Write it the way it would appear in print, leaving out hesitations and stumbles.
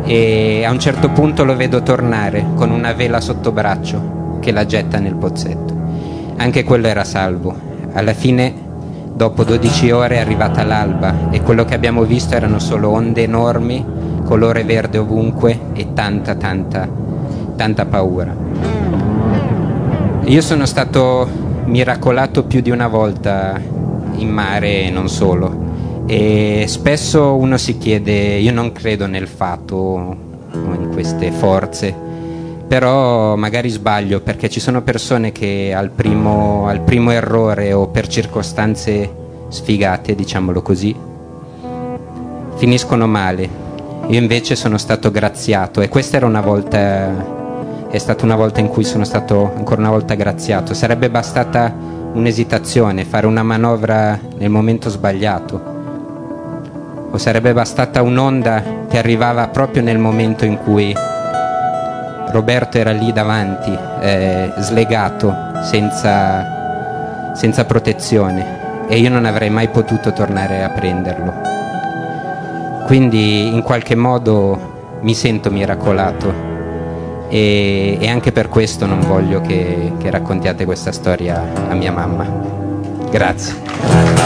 e a un certo punto lo vedo tornare con una vela sotto braccio che la getta nel pozzetto. Anche quello era salvo. Alla fine, dopo 12 ore, è arrivata l'alba e quello che abbiamo visto erano solo onde enormi, colore verde ovunque e tanta paura. Io sono stato miracolato più di una volta in mare e non solo, e spesso uno si chiede, io non credo nel fato o in queste forze, però magari sbaglio, perché ci sono persone che al primo errore o per circostanze sfigate, diciamolo così, finiscono male. Io invece sono stato graziato, e questa era è stata una volta in cui sono stato ancora una volta graziato. Sarebbe bastata un'esitazione, fare una manovra nel momento sbagliato, o sarebbe bastata un'onda che arrivava proprio nel momento in cui Roberto era lì davanti, slegato, senza protezione, e io non avrei mai potuto tornare a prenderlo. Quindi in qualche modo mi sento miracolato, e anche per questo non voglio che raccontiate questa storia a mia mamma. Grazie.